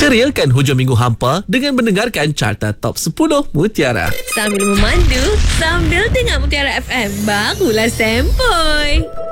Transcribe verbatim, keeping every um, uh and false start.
Ceriakan hujung minggu hampa dengan mendengarkan Carta Top sepuluh Mutiara. Sambil memandu, sambil dengar Mutiara F M. Barulah sempoi.